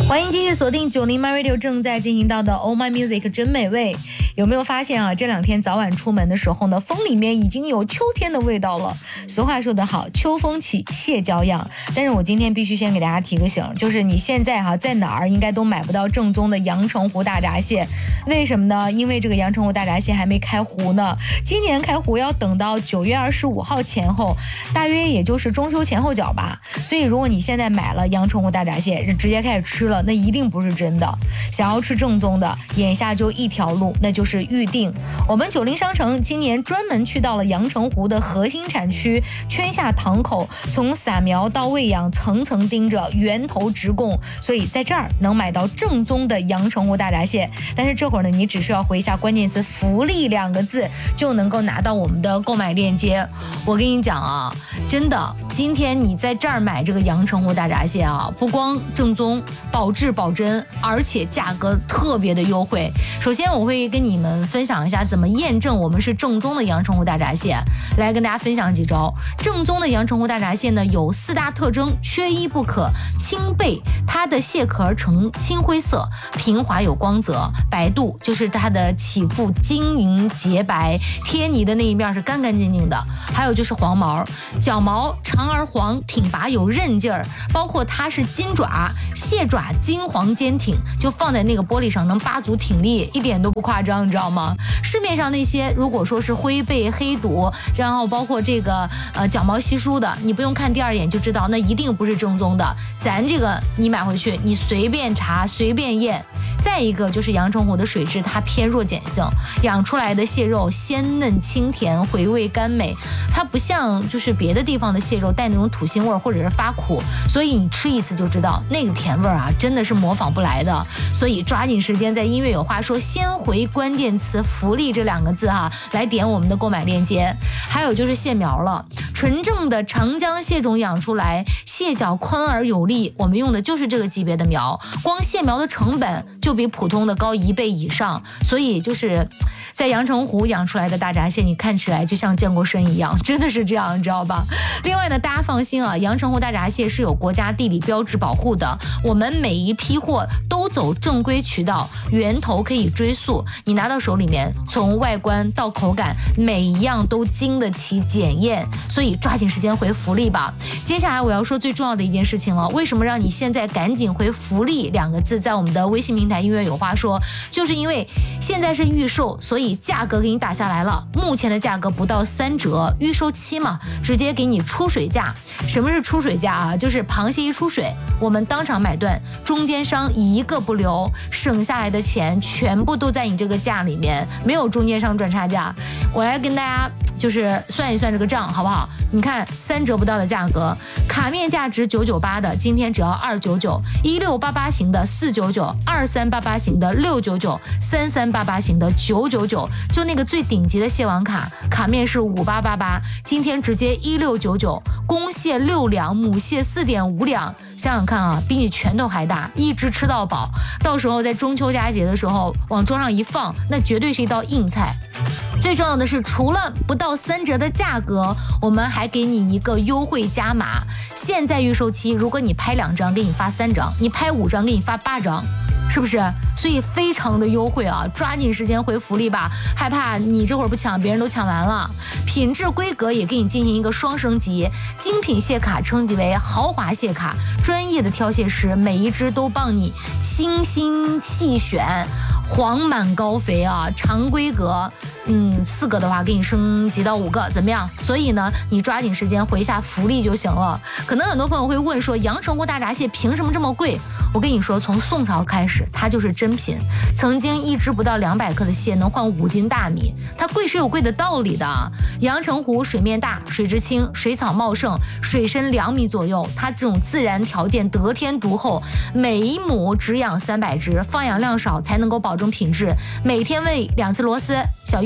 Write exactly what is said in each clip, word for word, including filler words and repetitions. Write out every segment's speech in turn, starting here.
欢迎继续锁定九零 My Radio 正在进行到的 Oh My Music 真美味。有没有发现啊，这两天早晚出门的时候呢，风里面已经有秋天的味道了。俗话说得好，秋风起，蟹脚痒。但是我今天必须先给大家提个醒，就是你现在哈、啊、在哪儿应该都买不到正宗的阳澄湖大闸蟹。为什么呢？因为这个阳澄湖大闸蟹还没开湖呢，今年开湖要等到九月二十五号前后，大约也就是中秋前后脚吧。所以如果你现在买了阳澄湖大闸蟹，直接开始吃了，那一定不是真的。想要吃正宗的，眼下就一条路，那就是预定。我们九零商城今年专门去到了阳澄湖的核心产区圈下塘口，从撒苗到喂养，层层盯着，源头直供，所以在这儿能买到正宗的阳澄湖大闸蟹。但是这会儿呢，你只需要回一下关键词福利两个字，就能够拿到我们的购买链接。我跟你讲啊，真的，今天你在这儿买这个阳澄湖大闸蟹啊，不光正宗，保质保真，而且价格特别的优惠。首先我会跟你们分享一下怎么验证我们是正宗的阳澄湖大闸蟹，来跟大家分享几招。正宗的阳澄湖大闸蟹呢，有四大特征，缺一不可。青背，它的蟹壳呈青灰色，平滑有光泽；白肚，就是它的起腹晶莹洁白，贴泥的那一面是干干净净的。还有就是黄毛，脚毛长而黄，挺拔有韧劲儿，包括它是金爪，蟹爪金黄坚挺，就放在那个玻璃上能八足挺立，一点都不夸张，你知道吗？市面上那些如果说是灰背黑肚，然后包括这个呃脚毛稀疏的，你不用看第二眼就知道那一定不是正宗的。咱这个你买回去你随便查随便验。再一个就是阳澄湖的水质它偏弱碱性，养出来的蟹肉鲜嫩清甜，回味甘美，它不像就是别的地方的蟹肉带那种土腥味或者是发苦，所以你吃一次就知道那个甜味啊真的是模仿不来的。所以抓紧时间在音乐有话说先回关键词福利这两个字哈，来点我们的购买链接。还有就是蟹苗了，纯正的长江蟹种养出来，蟹脚宽而有力，我们用的就是这个级别的苗，光蟹苗的成本就比普通的高一倍以上，所以就是在阳澄湖养出来的大闸蟹，你看起来就像健过身一样，真的是这样，你知道吧？另外呢，大家放心啊，阳澄湖大闸蟹是有国家地理标志保护的，我们每一批货都走正规渠道，源头可以追溯，你拿到手里面，从外观到口感，每一样都经得起检验，所以抓紧时间回福利吧。接下来我要说最重要的一件事情了，为什么让你现在赶紧回福利两个字在我们的微信平台音乐有话说，就是因为现在是预售，所以价格给你打下来了，目前的价格不到三折，预售期嘛，直接给你出水价。什么是出水价啊？就是螃蟹一出水，我们当场买断，中间商一个不留，省下来的钱全部都在你这个价里面，没有中间商赚差价。我来跟大家就是算一算这个账好不好？你看三折不到的价格，卡面价值九九八的今天只要二九九，一六八八型的四九九，二三八八型的六九九，三三八八型的九九九，就那个最顶级的蟹王卡，卡面是五八八八，今天直接一六九九，公蟹六两，母蟹四点五两，想想看啊，比你拳头还大，一直吃到饱，到时候在中秋佳节的时候往桌上一放，那绝对是一道硬菜。最重要的是，除了不到三折的价格，我们还给你一个优惠加码。现在预售期，如果你拍两张，给你发三张；你拍五张，给你发八张。是不是？所以非常的优惠啊，抓紧时间回福利吧，害怕你这会儿不抢，别人都抢完了。品质规格也给你进行一个双升级，精品蟹卡升级为豪华蟹卡，专业的挑蟹师每一只都帮你精心细选，黄满高肥啊，长规格，嗯，四个的话给你升级到五个，怎么样？所以呢，你抓紧时间回一下福利就行了。可能很多朋友会问说，阳澄湖大闸蟹凭什么这么贵？我跟你说，从宋朝开始，它就是珍品。曾经一只不到两百克的蟹能换五斤大米，它贵是有贵的道理的。阳澄湖水面大，水质清，水草茂盛，水深两米左右，它这种自然条件得天独厚，每一亩只养三百只，放养量少才能够保证品质。每天喂两次螺丝，小鱼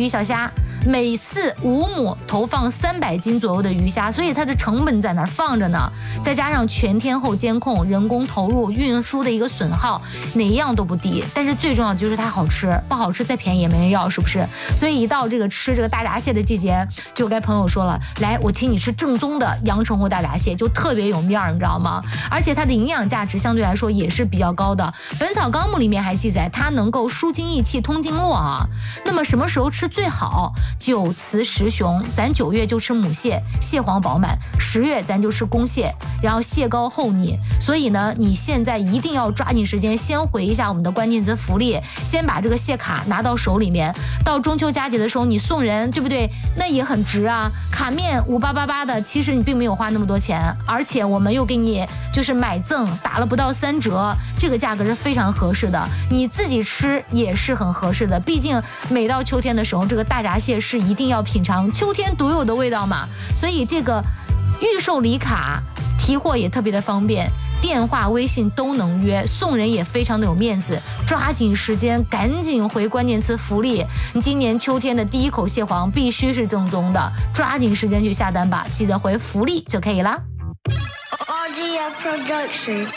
鱼小虾，每次五亩投放三百斤左右的鱼虾，所以它的成本在那儿放着呢，再加上全天候监控、人工投入、运输的一个损耗，哪一样都不低。但是最重要的就是它好吃，不好吃再便宜也没人要，是不是？所以一到这个吃这个大闸蟹的季节，就该朋友说了，来，我请你吃正宗的阳澄湖大闸蟹，就特别有面儿，你知道吗？而且它的营养价值相对来说也是比较高的。本草纲目里面还记载，它能够舒筋益气、通经络啊。那么什么时候吃最好？九雌十雄，咱九月就吃母蟹，蟹黄饱满；十月咱就吃公蟹，然后蟹膏厚腻。所以呢，你现在一定要抓紧时间，先回一下我们的关键词福利，先把这个蟹卡拿到手里面。到中秋佳节的时候，你送人，对不对？那也很值啊。卡面五八八八的，其实你并没有花那么多钱，而且我们又给你就是买赠，打了不到三折，这个价格是非常合适的。你自己吃也是很合适的，毕竟每到秋天的时候，这个大闸蟹是一定要品尝秋天独有的味道嘛。所以这个预售礼卡提货也特别的方便，电话、微信都能约，送人也非常的有面子。抓紧时间，赶紧回关键词福利。今年秋天的第一口蟹黄必须是正宗的，抓紧时间去下单吧，记得回福利就可以了。 R G F Production。